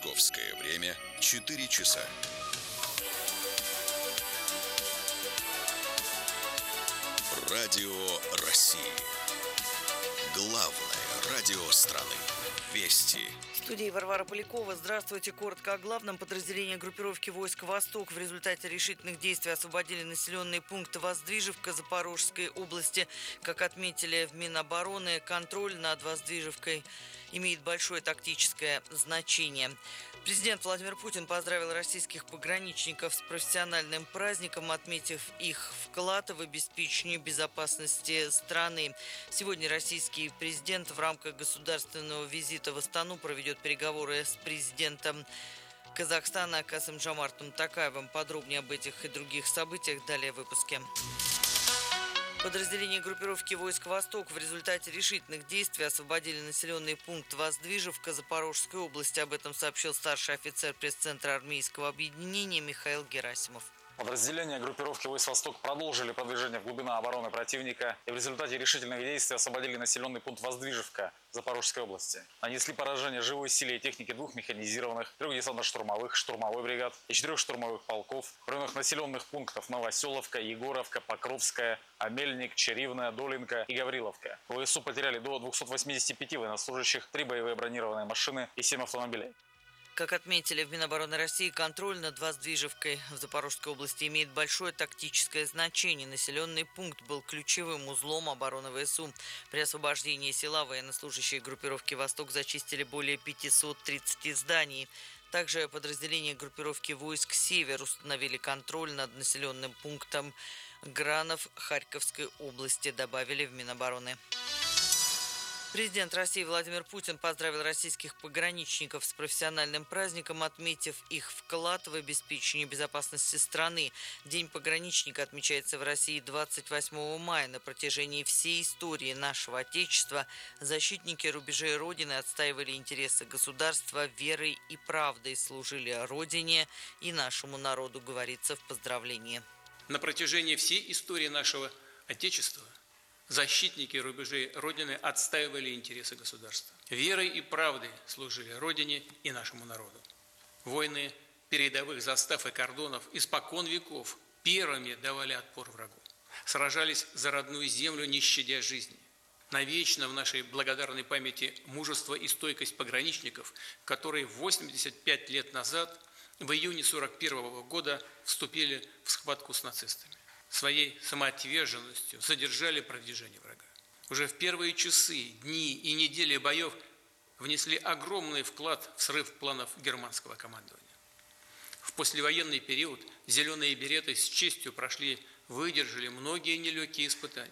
Московское время 4 часа. Радио России. Главное радио страны. Вести. В студии Варвара Полякова. Здравствуйте. Коротко о главном. Подразделения группировки войск «Восток» в результате решительных действий освободили населенные пункты Воздвижевка Запорожской области. Как отметили в Минобороны, контроль над Воздвижевкой имеет большое тактическое значение. Президент Владимир Путин поздравил российских пограничников с профессиональным праздником, отметив их вклад в обеспечение безопасности страны. Сегодня российский президент в рамках государственного визита в Астану проведет переговоры с президентом Казахстана Касым-Жомартом Токаевым. Подробнее об этих и других событиях далее в выпуске. Подразделения группировки войск «Восток» в результате решительных действий освободили населенный пункт Воздвижевка Запорожской области. Об этом сообщил старший офицер пресс-центра армейского объединения Михаил Герасимов. Подразделения группировки войск «Восток» продолжили продвижение в глубину обороны противника и в результате решительных действий освободили населенный пункт Воздвижевка Запорожской области. Нанесли поражение живой силе и технике 2 механизированных, 3 десантно-штурмовых, штурмовой бригад и 4 штурмовых полков в районах населенных пунктов Новоселовка, Егоровка, Покровская, Амельник, Черивная, Долинка и Гавриловка. ВСУ потеряли до 285 военнослужащих, 3 боевые бронированные машины и 7 автомобилей. Как отметили в Минобороны России, контроль над Воздвижевкой в Запорожской области имеет большое тактическое значение. Населенный пункт был ключевым узлом обороны ВСУ. При освобождении села военнослужащие группировки «Восток» зачистили более 530 зданий. Также подразделения группировки войск «Север» установили контроль над населенным пунктом Гранов Харьковской области, добавили в Минобороны. Президент России Владимир Путин поздравил российских пограничников с профессиональным праздником, отметив их вклад в обеспечение безопасности страны. День пограничника отмечается в России 28 мая. На протяжении всей истории нашего Отечества защитники рубежей Родины отстаивали интересы государства, верой и правдой, служили Родине и нашему народу, говорится в поздравлении. На протяжении всей истории нашего Отечества защитники рубежей Родины отстаивали интересы государства. Верой и правдой служили Родине и нашему народу. Воины передовых застав и кордонов испокон веков первыми давали отпор врагу. Сражались за родную землю, не щадя жизни. Навечно в нашей благодарной памяти мужество и стойкость пограничников, которые 85 лет назад, в июне 1941 года, вступили в схватку с нацистами. Своей самоотверженностью задержали продвижение врага. Уже в первые часы, дни и недели боев внесли огромный вклад в срыв планов германского командования. В послевоенный период зеленые береты с честью выдержали многие нелегкие испытания.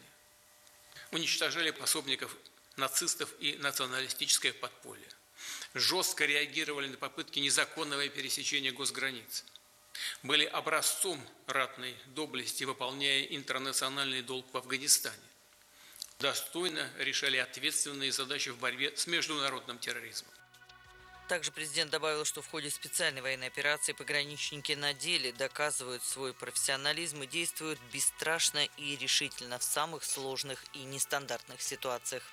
Уничтожали пособников нацистов и националистическое подполье. Жестко реагировали на попытки незаконного пересечения госграниц. Были образцом ратной доблести, выполняя интернациональный долг в Афганистане. Достойно решали ответственные задачи в борьбе с международным терроризмом. Также президент добавил, что в ходе специальной военной операции пограничники на деле доказывают свой профессионализм и действуют бесстрашно и решительно в самых сложных и нестандартных ситуациях.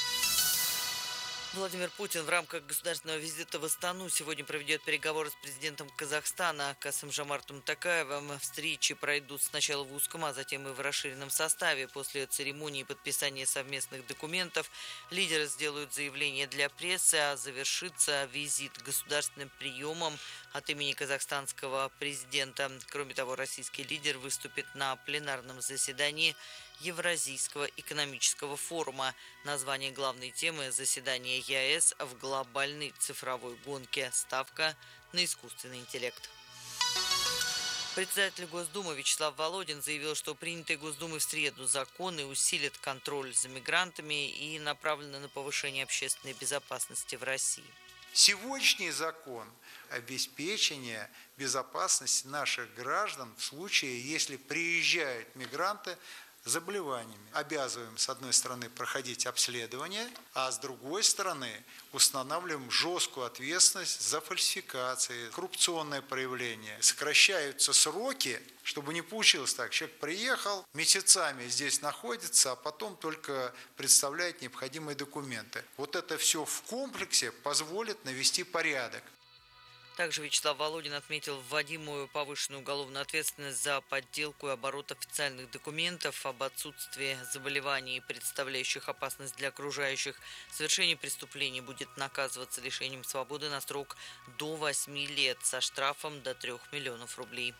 Владимир Путин в рамках государственного визита в Астану сегодня проведет переговоры с президентом Казахстана Касым-Жомартом Токаевым. Встречи пройдут сначала в узком, а затем и в расширенном составе. После церемонии подписания совместных документов лидеры сделают заявление для прессы, а завершится визит государственным приемом от имени казахстанского президента. Кроме того, российский лидер выступит на пленарном заседании Евразийского экономического форума. Название главной темы заседания ЕАЭС в глобальной цифровой гонке. Ставка на искусственный интеллект. Председатель Госдумы Вячеслав Володин заявил, что принятые Госдумой в среду законы усилят контроль за мигрантами и направлены на повышение общественной безопасности в России. Сегодняшний закон обеспечения безопасности наших граждан в случае, если приезжают мигранты с заболеваниями. Обязываем, с одной стороны, проходить обследование, а с другой стороны, устанавливаем жесткую ответственность за фальсификации, коррупционное проявление. Сокращаются сроки, чтобы не получилось так. Человек приехал, месяцами здесь находится, а потом только представляет необходимые документы. Вот это все в комплексе позволит навести порядок. Также Вячеслав Володин отметил вводимую повышенную уголовную ответственность за подделку и оборот официальных документов об отсутствии заболеваний, представляющих опасность для окружающих. Совершение преступлений будет наказываться лишением свободы на срок до 8 лет со штрафом до 3 миллионов рублей.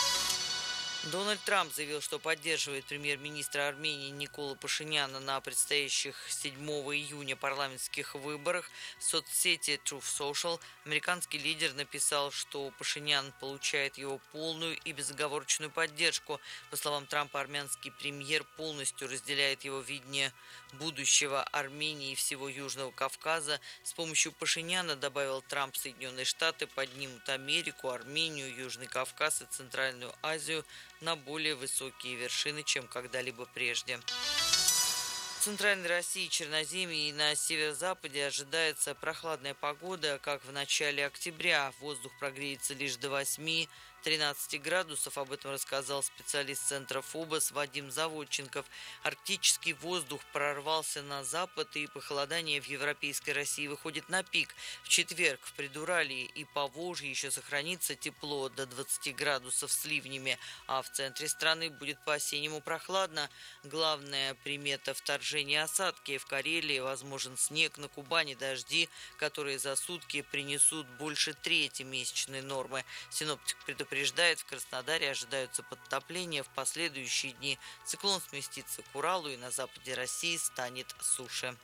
Дональд Трамп заявил, что поддерживает премьер-министра Армении Николу Пашиняна на предстоящих 7 июня парламентских выборах. В соцсети Truth Social американский лидер написал, что Пашинян получает его полную и безоговорочную поддержку. По словам Трампа, армянский премьер полностью разделяет его видение будущего Армении и всего Южного Кавказа. С помощью Пашиняна, добавил Трамп, Соединенные Штаты поднимут Америку, Армению, Южный Кавказ и Центральную Азию на более высокие вершины, чем когда-либо прежде. В Центральной России, Черноземье и на северо-западе ожидается прохладная погода, как в начале октября. Воздух прогреется лишь до 8-13 градусов. Об этом рассказал специалист Центра ФОБОС Вадим Заводченков. Арктический воздух прорвался на запад, и похолодание в европейской России выходит на пик. В четверг в Придуралье и Поволжье еще сохранится тепло до 20 градусов с ливнями, а в центре страны будет по-осеннему прохладно. Главная примета вторжения – осадки. В Карелии возможен снег, на Кубани дожди, которые за сутки принесут больше трети месячной нормы. Синоптик предупреждает, в Краснодаре ожидаются подтопления в последующие дни. Циклон сместится к Уралу, и на западе России станет суше.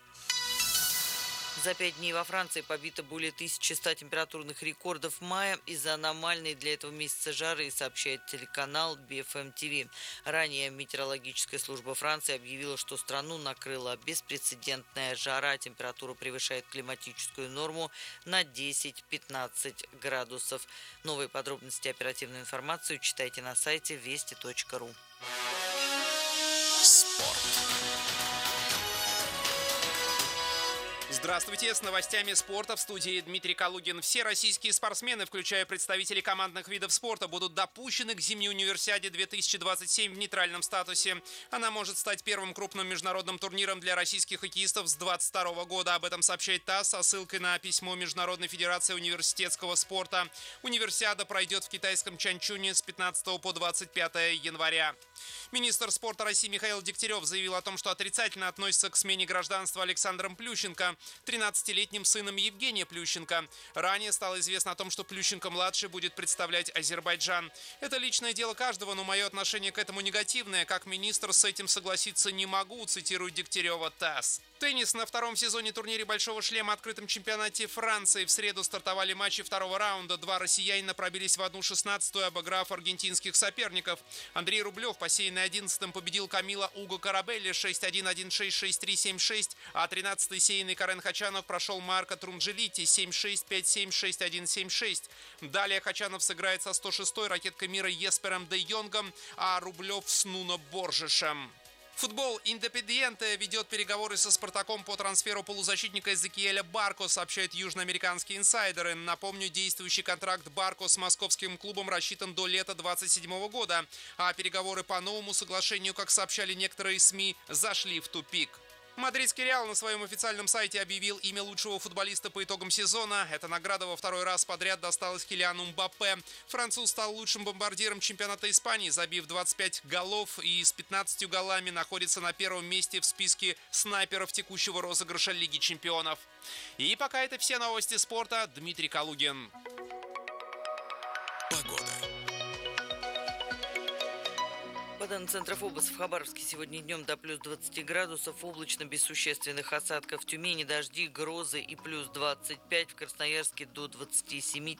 За 5 дней во Франции побито более 1100 температурных рекордов мая из-за аномальной для этого месяца жары, сообщает телеканал BFM TV. Ранее метеорологическая служба Франции объявила, что страну накрыла беспрецедентная жара. Температура превышает климатическую норму на 10-15 градусов. Новые подробности и оперативную информацию читайте на сайте вести.ру. Спорт. Здравствуйте, с новостями спорта в студии Дмитрий Калугин. Все российские спортсмены, включая представителей командных видов спорта, будут допущены к зимней универсиаде 2027 в нейтральном статусе. Она может стать первым крупным международным турниром для российских хоккеистов с 2022 года. Об этом сообщает ТАСС со ссылкой на письмо Международной федерации университетского спорта. Универсиада пройдет в китайском Чанчуне с 15 по 25 января. Министр спорта России Михаил Дегтярев заявил о том, что отрицательно относится к смене гражданства Александром Плющенко, 13-летним сыном Евгения Плющенко. Ранее стало известно о том, что Плющенко-младший будет представлять Азербайджан. Это личное дело каждого, но мое отношение к этому негативное. Как министр с этим согласиться не могу, цитирует Дегтярева ТАСС. Теннис. На втором сезоне турнире «Большого шлема» открытом чемпионате Франции в среду стартовали матчи второго раунда. Два россиянина пробились в 1/16, обыграв аргентинских соперников. Андрей Рублев, посеянный 11-м, победил Камила Уго Карабелли 6-1, 1-6, 6-3, 7-6, а 13-й сеянный Карен Хачанов прошел Марко Трунджелити 7-6, 5-7, 6-1, 7-6. Далее Хачанов сыграет со 106-й ракеткой мира Еспером де Йонгом, а Рублев с Нуно Боржешем. Футбол. Индепендиенте ведет переговоры со «Спартаком» по трансферу полузащитника Эзекиэля Барко, сообщают южноамериканские инсайдеры. Напомню, действующий контракт Барко с московским клубом рассчитан до лета 2027 года, а переговоры по новому соглашению, как сообщали некоторые СМИ, зашли в тупик. Мадридский Реал на своем официальном сайте объявил имя лучшего футболиста по итогам сезона. Эта награда во второй раз подряд досталась Килиану Мбаппе. Француз стал лучшим бомбардиром чемпионата Испании, забив 25 голов, и с 15 голами находится на первом месте в списке снайперов текущего розыгрыша Лиги чемпионов. И пока это все новости спорта. Дмитрий Калугин. Погода. По данным Центра ФОБОС, в Хабаровске сегодня днем до плюс 20 градусов, облачно без существенных осадков. В Тюмени дожди, грозы и плюс 25, в Красноярске до 27